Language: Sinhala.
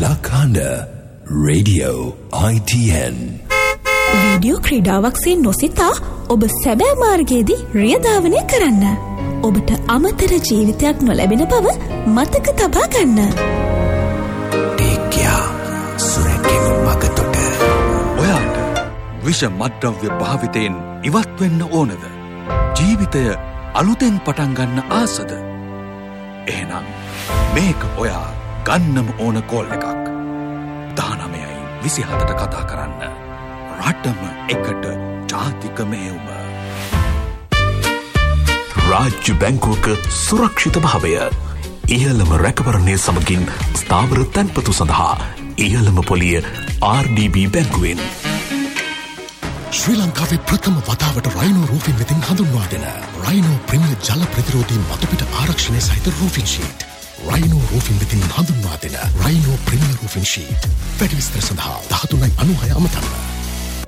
Lakanda Radio ITN. වීඩියෝ ක්‍රීඩාවක්සේ නොසිතා ඔබ සැබෑ මාර්ගයේදී රියධාවනය කරන්න. ඔබට අමතර ජීවිතයක් නොලැබෙන බව මතක තබා ගන්න. ටීකියා සුරැකීම මගතොට. ඔයාට විෂ මද්ද්‍රව්‍ය භාවිතයෙන් ඉවත් වෙන්න ඕනද? ජීවිතය අලුතෙන් පටන් ගන්න ආසද? එහෙනම් මේක ඔයා ගන්නම ඕන කෝල් එකක්. 19:27ට කතා කරන්න. රටම එකට ජාතික මෙහෙයුම. රාජ්‍ය බැංකුවක සුරක්ෂිත භාවය. ඉහළම රැකවරණය සමගින් ස්ථාවර තැන්පතු සඳහා ඉහළම පොලිය RDB බැංකුවෙන්. ශ්‍රී ලංකාවේ ප්‍රථම වතාවට රයිනෝ රූෆින් වෙතින් හඳුන්වා දෙන රයිනෝ ප්‍රීමියර් ජල ප්‍රතිරෝධී මතුපිට ආරක්ෂණය සහිත රූෆින් ෂීට්. රයිනෝ රූෆින් වෙතින් හඳුන්වා දෙන රයිනෝ ප්‍රීමියර් රූෆින් ෂීට්. වැඩි විස්තර සඳහා 1396 අමතන්න.